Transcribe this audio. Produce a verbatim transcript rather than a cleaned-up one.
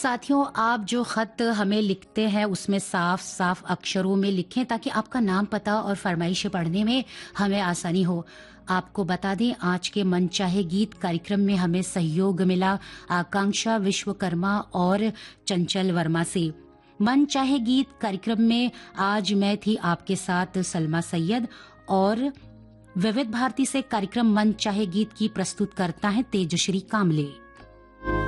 साथियों, आप जो खत हमें लिखते हैं उसमें साफ साफ अक्षरों में लिखें ताकि आपका नाम, पता और फरमाइशें पढ़ने में हमें आसानी हो। आपको बता दें, आज के मनचाहे गीत कार्यक्रम में हमें सहयोग मिला आकांक्षा विश्वकर्मा और चंचल वर्मा से। मन चाहे गीत कार्यक्रम में आज मैं थी आपके साथ सलमा सैयद और विविध भारती से कार्यक्रम मन चाहे गीत की प्रस्तुत करता है तेजश्री कामले।